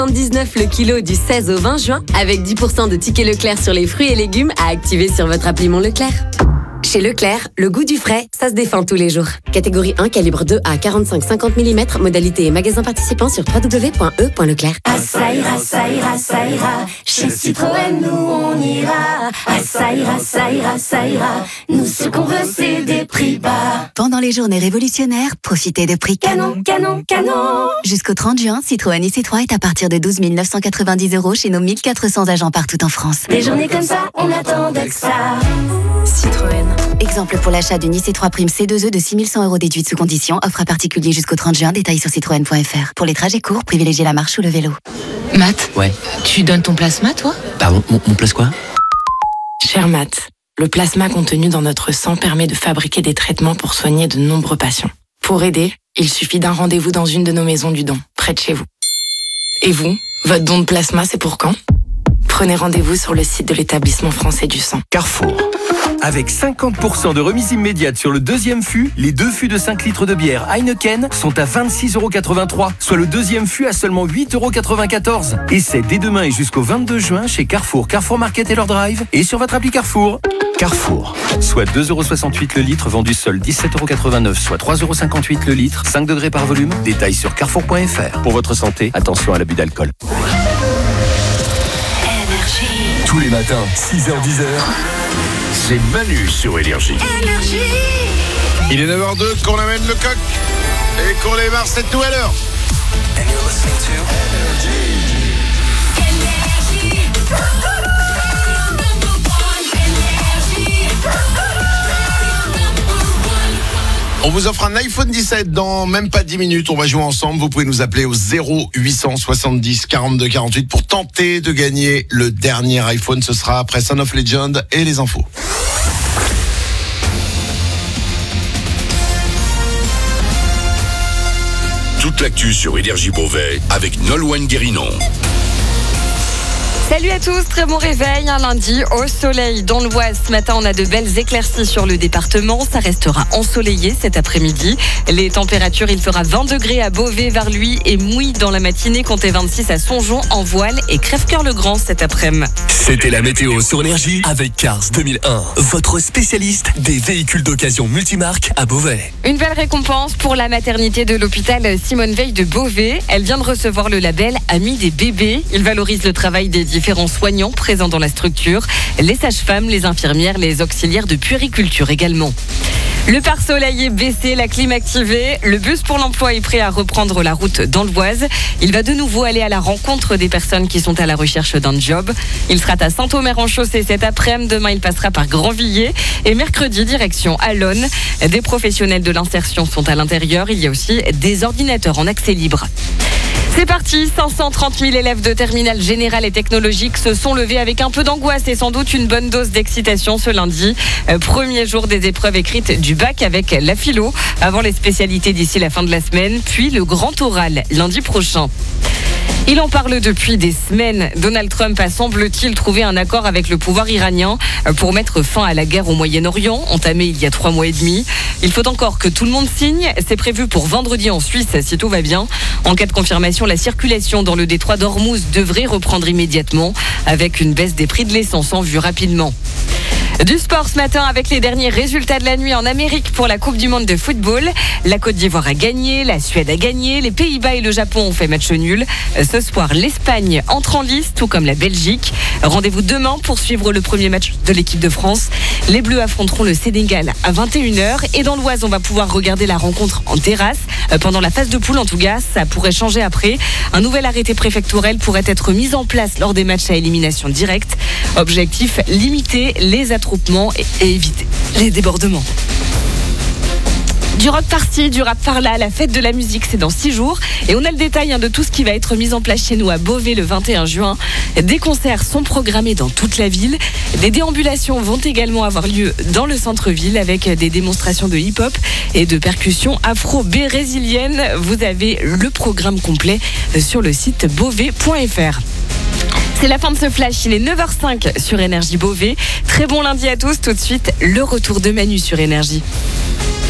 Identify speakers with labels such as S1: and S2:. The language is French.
S1: 79 le kilo du 16 au 20 juin avec 10% de tickets Leclerc sur les fruits et légumes à activer sur votre appli Mon Leclerc. Chez Leclerc, le goût du frais, ça se défend tous les jours. Catégorie 1, calibre 2 à 45-50 mm, modalité et magasin participant sur www.e.leclerc.
S2: Ça ira, ça ira, ça ira. Chez Citroën, nous on ira. Ça ira, ça ira, ça ira. Nous ce qu'on veut c'est des prix bas.
S3: Pendant les journées révolutionnaires, profitez de prix
S2: Canon, canon, canon.
S3: Jusqu'au 30 juin, Citroën IC3 est à partir de 12 990 € chez nos 1400 agents partout en France.
S2: Des journées comme ça, on attendait que ça.
S3: Citroën. Exemple pour l'achat d'une IC3 Prime C2E de 6 100 € déduite sous condition. Offre à particulier jusqu'au 30 juin. Détails sur citroën.fr. Pour les trajets courts, privilégiez la marche ou le vélo.
S4: Matt,
S5: Ouais.
S4: tu donnes ton plasma, toi?
S5: Pardon, mon place quoi?
S4: Cher Matt, le plasma contenu dans notre sang permet de fabriquer des traitements pour soigner de nombreux patients. Pour aider, il suffit d'un rendez-vous dans une de nos maisons du don, près de chez vous. Et vous, votre don de plasma, c'est pour quand? Prenez rendez-vous sur le site de l'établissement français du sang.
S6: Carrefour. Avec 50% de remise immédiate sur le deuxième fût, les 2 fûts de 5 litres de bière Heineken sont à 26,83 €, soit le deuxième fût à seulement 8,94 €. Et c'est dès demain et jusqu'au 22 juin chez Carrefour, Carrefour Market et leur drive et sur votre appli Carrefour. Carrefour, soit 2,68 € le litre, vendu seul 17,89 €, soit 3,58 € le litre, 5 degrés par volume. Détails sur carrefour.fr. Pour votre santé, attention à l'abus d'alcool.
S7: Tous les matins, 6h-10h, c'est Manu sur Énergie.
S8: Il est 9h02 qu'on amène le coq et qu'on démarre cette nouvelle heure. On vous offre un iPhone 17 dans même pas 10 minutes. On va jouer ensemble. Vous pouvez nous appeler au 0870 42 48 pour tenter de gagner le dernier iPhone. Ce sera après Son of Legend et les infos.
S7: Toute l'actu sur Énergie Beauvais avec Nolwenn Guérinon.
S9: Salut à tous, très bon réveil, un lundi au soleil dans l'Oise. Ce matin, on a de belles éclaircies sur le département. Ça restera ensoleillé cet après-midi. Les températures, il fera 20 degrés à Beauvais, Varluy et Mouilly dans la matinée. Comptez 26 à Songeon, en Voile et Crèvecœur-le-Grand cet après-midi.
S10: C'était la météo sur Énergie avec Cars 2001, votre spécialiste des véhicules d'occasion multimarques à Beauvais.
S9: Une belle récompense pour la maternité de l'hôpital Simone Veil de Beauvais. Elle vient de recevoir le label Ami des bébés. Il valorise le travail des différents soignants présents dans la structure, les sages-femmes, les infirmières, les auxiliaires de puériculture également. Le pare-soleil est baissé, la clim activée. Le bus pour l'emploi est prêt à reprendre la route dans l'Oise. Il va de nouveau aller à la rencontre des personnes qui sont à la recherche d'un job. Il sera à Saint-Omer-en-Chaussée cet après-midi. Demain, il passera par Grandvilliers. Et mercredi, direction Allonne. Des professionnels de l'insertion sont à l'intérieur. Il y a aussi des ordinateurs en accès libre. C'est parti, 530 000 élèves de terminale générale et technologique se sont levés avec un peu d'angoisse et sans doute une bonne dose d'excitation ce lundi. Premier jour des épreuves écrites du bac avec la philo, avant les spécialités d'ici la fin de la semaine, puis le grand oral lundi prochain. Il en parle depuis des semaines. Donald Trump a, semble-t-il, trouvé un accord avec le pouvoir iranien pour mettre fin à la guerre au Moyen-Orient, entamée il y a 3 mois et demi. Il faut encore que tout le monde signe. C'est prévu pour vendredi en Suisse, si tout va bien. En cas de confirmation, la circulation dans le détroit d'Ormuz devrait reprendre immédiatement, avec une baisse des prix de l'essence en vue rapidement. Du sport ce matin avec les derniers résultats de la nuit en Amérique pour la Coupe du Monde de football. La Côte d'Ivoire a gagné, la Suède a gagné, les Pays-Bas et le Japon ont fait match nul. Ce soir, l'Espagne entre en lice, tout comme la Belgique. Rendez-vous demain pour suivre le premier match de l'équipe de France. Les Bleus affronteront le Sénégal à 21h. Et dans l'Oise, on va pouvoir regarder la rencontre en terrasse. Pendant la phase de poule, en tout cas, ça pourrait changer après. Un nouvel arrêté préfectorel pourrait être mis en place lors des matchs à élimination directe. Objectif, limiter les attroupements et éviter les débordements. Du rock par-ci, du rap par-là, la fête de la musique, c'est dans 6 jours. Et on a le détail de tout ce qui va être mis en place chez nous à Beauvais le 21 juin. Des concerts sont programmés dans toute la ville. Des déambulations vont également avoir lieu dans le centre-ville avec des démonstrations de hip-hop et de percussions afro-brésiliennes. Vous avez le programme complet sur le site beauvais.fr. C'est la fin de ce flash, il est 9h05 sur Énergie Beauvais. Très bon lundi à tous, tout de suite le retour de Manu sur Énergie.